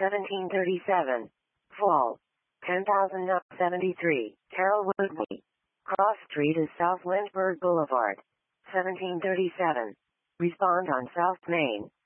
1737. Fall. 10,073. Carroll Woodway. Cross Street is South Lindbergh Boulevard. 1737. Respond on South Main.